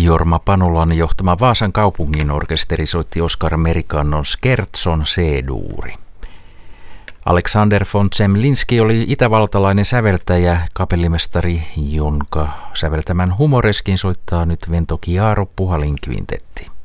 Jorma Panulan johtama Vaasan kaupungin orkesteri soitti Oskar Merikannon Scherzon C-duuri. Alexander von Zemlinsky oli itävaltalainen säveltäjä, kapellimestari, jonka säveltämän Humoreskin soittaa nyt Vento Chiaro puhalinkvintetti.